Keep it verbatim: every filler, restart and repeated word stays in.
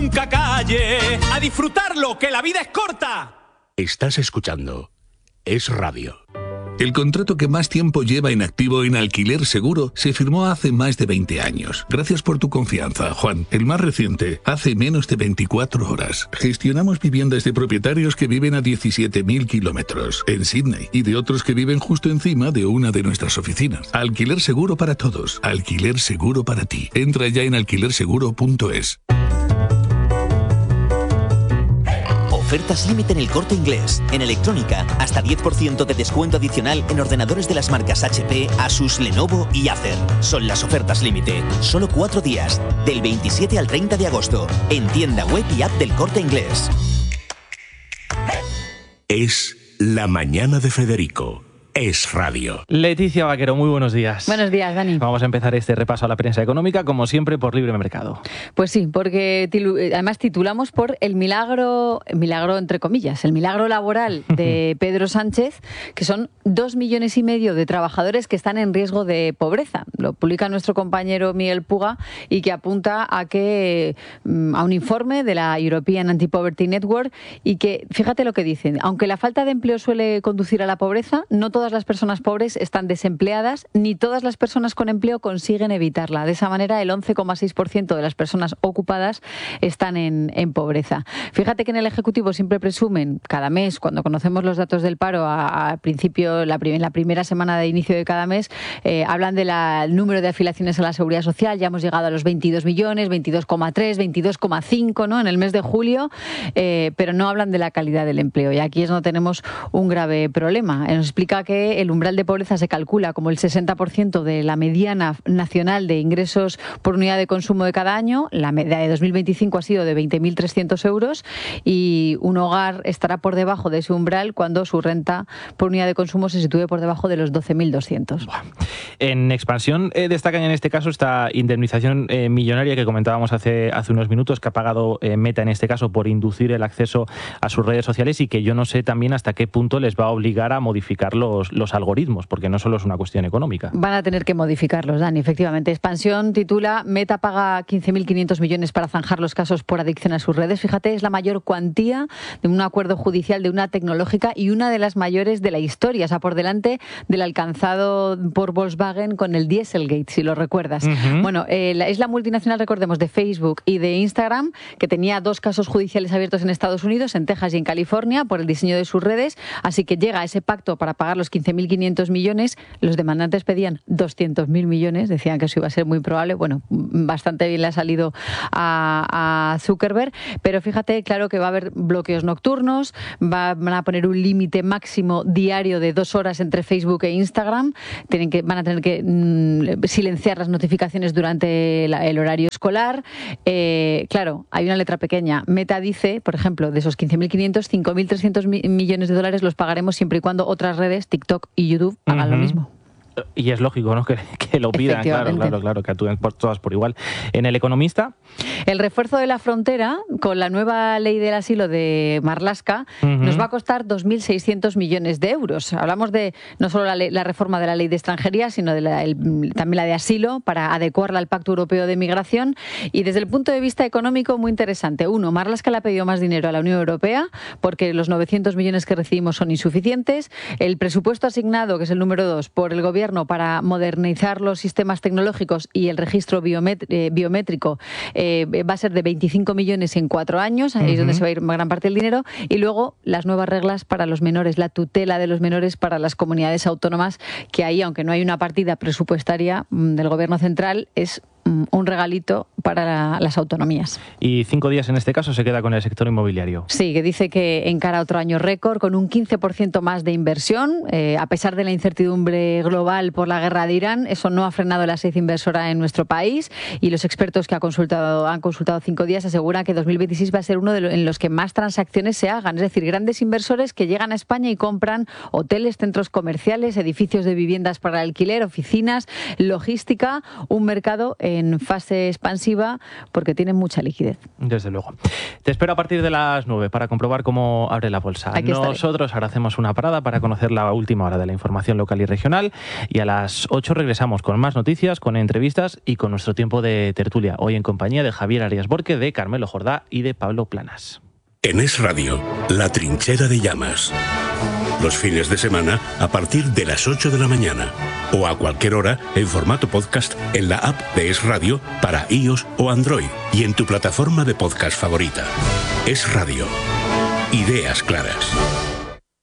nunca calle, a disfrutarlo, que la vida es corta. Estás escuchando Es Radio. El contrato que más tiempo lleva en activo en Alquiler Seguro se firmó hace más de veinte años. Gracias por tu confianza, Juan. El más reciente, hace menos de veinticuatro horas. Gestionamos viviendas de propietarios que viven a diecisiete mil kilómetros en Sydney y de otros que viven justo encima de una de nuestras oficinas. Alquiler Seguro para todos. Alquiler Seguro para ti. Entra ya en alquiler seguro punto es. Ofertas límite en El Corte Inglés. En electrónica, hasta diez por ciento de descuento adicional en ordenadores de las marcas H P, Asus, Lenovo y Acer. Son las ofertas límite. Solo cuatro días, del veintisiete al treinta de agosto. En tienda web y app del Corte Inglés. Es La Mañana de Federico. Es Radio. Leticia Vaquero, muy buenos días. Buenos días, Dani. Vamos a empezar este repaso a la prensa económica, como siempre, por Libre Mercado. Pues sí, porque además titulamos por el milagro, milagro entre comillas, el milagro laboral de Pedro Sánchez, que son dos millones y medio de trabajadores que están en riesgo de pobreza. Lo publica nuestro compañero Miguel Puga y que apunta a que a un informe de la European Anti-Poverty Network y que, fíjate lo que dicen, aunque la falta de empleo suele conducir a la pobreza, no todas las personas pobres están desempleadas, ni todas las personas con empleo consiguen evitarla. De esa manera, el once coma seis por ciento de las personas ocupadas están en, en pobreza. Fíjate que en el Ejecutivo siempre presumen, cada mes, cuando conocemos los datos del paro, a, a principio, la, prim la primera semana de inicio de cada mes, eh, hablan del número de afiliaciones a la Seguridad Social. Ya hemos llegado a los veintidós millones, veintidós coma tres, veintidós coma cinco, ¿no?, en el mes de julio, eh, pero no hablan de la calidad del empleo. Y aquí es donde tenemos un grave problema. Nos explica que el umbral de pobreza se calcula como el sesenta por ciento de la mediana nacional de ingresos por unidad de consumo de cada año. La media de dos mil veinticinco ha sido de veinte mil trescientos euros y un hogar estará por debajo de ese umbral cuando su renta por unidad de consumo se sitúe por debajo de los doce mil doscientos. En expansión eh, destacan en este caso esta indemnización eh, millonaria que comentábamos hace, hace unos minutos, que ha pagado eh, Meta en este caso por inducir el acceso a sus redes sociales y que yo no sé también hasta qué punto les va a obligar a modificar los los algoritmos, porque no solo es una cuestión económica. Van a tener que modificarlos, Dani, efectivamente. Expansión titula: Meta paga quince mil quinientos millones para zanjar los casos por adicción a sus redes. Fíjate, es la mayor cuantía de un acuerdo judicial de una tecnológica y una de las mayores de la historia. O sea, por delante del alcanzado por Volkswagen con el Dieselgate, si lo recuerdas. Uh-huh. Bueno, eh, la, es la multinacional, recordemos, de Facebook y de Instagram, que tenía dos casos judiciales abiertos en Estados Unidos, en Texas y en California, por el diseño de sus redes. Así que llega ese pacto para pagar los quince mil quinientos millones. Los demandantes pedían doscientos mil millones, decían que eso iba a ser muy probable. Bueno, bastante bien le ha salido a, a Zuckerberg, pero fíjate, claro que va a haber bloqueos nocturnos, va, van a poner un límite máximo diario de dos horas entre Facebook e Instagram, tienen que, van a tener que mmm, silenciar las notificaciones durante la, el horario escolar. Eh, claro, hay una letra pequeña. Meta dice, por ejemplo, de esos quince mil quinientos, cinco mil trescientos millones de dólares los pagaremos siempre y cuando otras redes, TikTok y YouTube, hagan uh-huh. lo mismo. Y es lógico, ¿no?, que, que lo pidan, claro, claro, claro, que actúen por todas por igual. En El Economista, el refuerzo de la frontera con la nueva ley del asilo de Marlaska uh-huh. nos va a costar dos mil seiscientos millones de euros. Hablamos de no solo la, ley, la reforma de la ley de extranjería, sino de la, el, también la de asilo, para adecuarla al Pacto Europeo de Migración. Y desde el punto de vista económico, muy interesante. Uno, Marlaska le ha pedido más dinero a la Unión Europea porque los novecientos millones que recibimos son insuficientes. El presupuesto asignado, que es el número dos, por el gobierno para modernizar los sistemas tecnológicos y el registro biomet eh, biométrico eh, va a ser de veinticinco millones en cuatro años, ahí uh-huh. es donde se va a ir gran parte del dinero. Y luego las nuevas reglas para los menores, la tutela de los menores para las comunidades autónomas, que ahí, aunque no hay una partida presupuestaria del gobierno central, es un regalito para la, las autonomías. Y cinco días en este caso se queda con el sector inmobiliario. Sí, que dice que encara otro año récord con un quince por ciento más de inversión. Eh, a pesar de la incertidumbre global por la guerra de Irán, eso no ha frenado la sed inversora en nuestro país y los expertos que ha consultado, han consultado cinco días aseguran que dos mil veintiséis va a ser uno de los en los que más transacciones se hagan. Es decir, grandes inversores que llegan a España y compran hoteles, centros comerciales, edificios de viviendas para alquiler, oficinas, logística, un mercado en en fase expansiva porque tienen mucha liquidez. Desde luego. Te espero a partir de las nueve para comprobar cómo abre la bolsa. Aquí estaré. Nosotros ahora hacemos una parada para conocer la última hora de la información local y regional y a las ocho regresamos con más noticias, con entrevistas y con nuestro tiempo de tertulia. Hoy en compañía de Javier Arias Borque, de Carmelo Jordá y de Pablo Planas. En Es Radio, La Trinchera de Llamas. Los fines de semana a partir de las ocho de la mañana o a cualquier hora en formato podcast en la app de Es Radio para iOS o Android y en tu plataforma de podcast favorita. Es Radio. Ideas claras.